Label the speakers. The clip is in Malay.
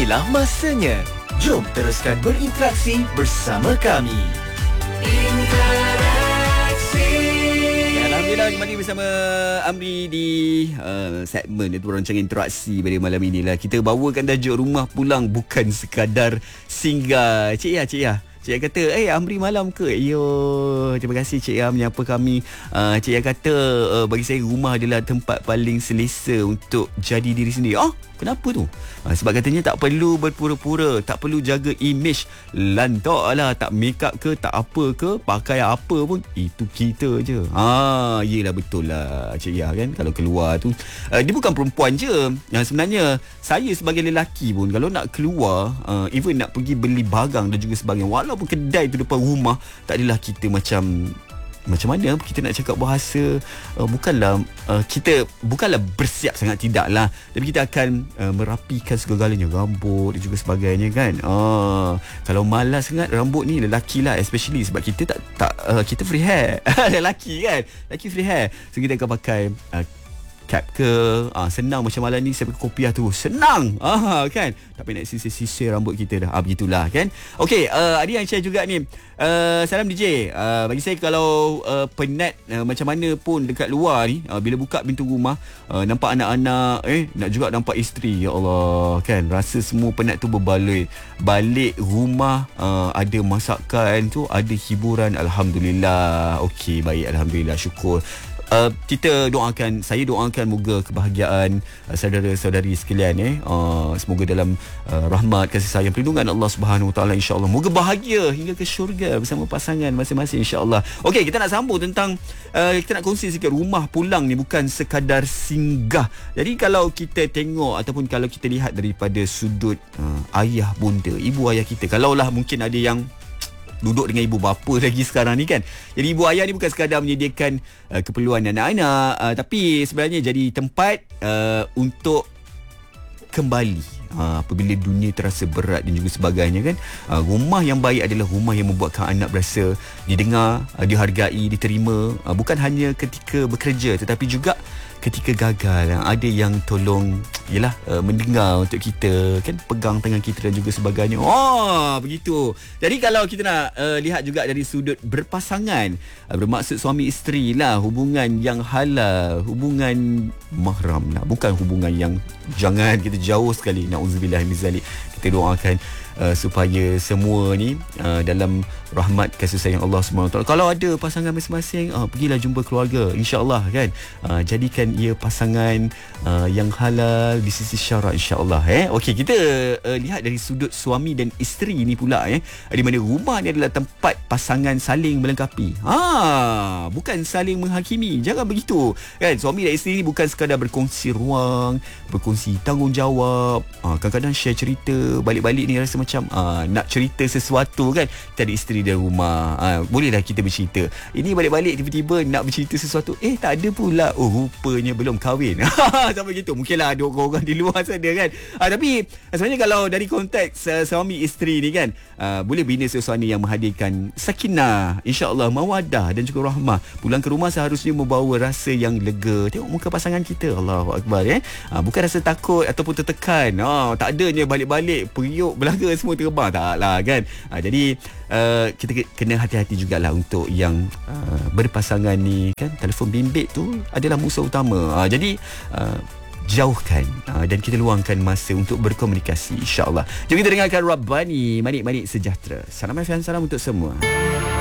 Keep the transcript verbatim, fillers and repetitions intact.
Speaker 1: Inilah masanya. Jom teruskan berinteraksi bersama kami. Interaksi.
Speaker 2: Alhamdulillah kembali bersama Amri di uh, segmen itu rancangan interaksi pada malam inilah. Kita bawakan tajuk rumah pulang bukan sekadar singgah. Cik Ya, Cik Ya. Cik Ya kata, eh Amri malam ke? Yo, terima kasih Cik Ya menyapa kami. uh, Cik Ya kata, uh, bagi saya rumah adalah tempat paling selesa untuk jadi diri sendiri. Oh, kenapa tu? Uh, sebab katanya tak perlu berpura-pura, tak perlu jaga image lantak lah, tak make up ke, tak apa ke, pakai apa pun, itu kita je. Ah, yelah betul lah Cik Ya kan. Kalau keluar tu, uh, dia bukan perempuan je. uh, Sebenarnya saya sebagai lelaki pun, kalau nak keluar, uh, even nak pergi beli barang dan juga sebagainya, walaupun kedai tu depan rumah, tak adalah kita macam macam mana kita nak cakap bahasa, uh, bukanlah uh, kita bukanlah bersiap sangat, tidak lah, tapi kita akan uh, merapikan segala-galanya, rambut dan juga sebagainya kan. uh, Kalau malas sangat rambut ni, lelaki lah especially, sebab kita tak tak uh, kita free hair. Lelaki kan, lelaki free hair, so kita akan pakai uh, cap ke, ah, senang macam malam ni saya pakai kopiah tu, senang, ah, kan, tapi nak sisir-sisir rambut kita dah, ah, begitulah kan. Okey, uh, ada yang share juga ni, uh, salam D J, uh, bagi saya kalau uh, penat uh, macam mana pun dekat luar ni, uh, bila buka pintu rumah, uh, nampak anak-anak, eh nak juga nampak isteri, ya Allah kan, rasa semua penat tu berbaloi. Balik rumah, uh, ada masakan tu, ada hiburan, alhamdulillah. Okey, baik, alhamdulillah, syukur. Uh, kita doakan, saya doakan moga kebahagiaan uh, saudara-saudari sekalian, eh uh, semoga dalam uh, rahmat, kasih sayang, perlindungan Allah Subhanahu Wa Taala, insya-Allah moga bahagia hingga ke syurga bersama pasangan masing-masing, insya-Allah. Okey, kita nak sambung tentang uh, kita nak kongsi sikit, rumah pulang ni bukan sekadar singgah. Jadi kalau kita tengok ataupun kalau kita lihat daripada sudut uh, ayah bunda, ibu ayah kita, kalaulah mungkin ada yang duduk dengan ibu bapa lagi sekarang ni kan. Jadi ibu ayah ni bukan sekadar menyediakan uh, keperluan anak-anak, uh, tapi sebenarnya jadi tempat uh, untuk kembali uh, apabila dunia terasa berat dan juga sebagainya kan. Uh, rumah yang baik adalah rumah yang membuatkan anak berasa didengar, uh, dihargai, diterima, uh, bukan hanya ketika bekerja tetapi juga ketika gagal, ada yang tolong, yelah, uh, mendengar untuk kita kan, pegang tangan kita dan juga sebagainya. Oh, begitu. Jadi kalau kita nak uh, lihat juga dari sudut berpasangan, uh, bermaksud suami isteri lah, hubungan yang halal, hubungan mahram lah, bukan hubungan yang jangan kita jauh sekali, na'udzubillah min zalik. Kita doakan uh, supaya semua ni uh, dalam rahmat kasih sayang Allah Subhanahu Wa Taala. Kalau ada pasangan masing-masing, uh, pergilah jumpa keluarga, insya-Allah kan. Uh, jadikan ia pasangan uh, yang halal di sisi syarak, insya-Allah, eh. Okey, kita uh, lihat dari sudut suami dan isteri ni pula, eh, di mana rumah ni adalah tempat pasangan saling melengkapi. Ha, bukan saling menghakimi. Jangan begitu. Kan, suami dan isteri ni bukan sekadar berkongsi ruang, berkongsi tanggungjawab, uh, kadang-kadang share cerita, balik-balik ni rasa macam uh, nak cerita sesuatu kan. Kita ada isteri dalam rumah, uh, bolehlah kita bercerita. Ini balik-balik tiba-tiba nak bercerita sesuatu, eh tak ada pula, oh rupanya belum kahwin. Sampai gitu. Mungkinlah ada orang-orang di luar sana kan. Uh, tapi sebenarnya kalau dari konteks uh, suami isteri ni kan, uh, boleh bina suasana yang menghadirkan sakinah, insya-Allah, mawadah dan juga rahmah. Pulang ke rumah seharusnya membawa rasa yang lega. Tengok muka pasangan kita, Allahu Akbar, eh. Uh, bukan rasa takut ataupun tertekan. Oh, tak adanya balik-balik periuk belaga semua terbang, tak lah kan. Uh, jadi uh, kita kena hati-hati jugalah untuk yang uh, berpasangan ni kan, telefon bimbit tu adalah musuh utama. Uh, jadi uh, jauhkan uh, dan kita luangkan masa untuk berkomunikasi, insya-Allah. Jom kita dengarkan Rabbani, Manik-manik sejahtera. Salam F M, salam untuk semua.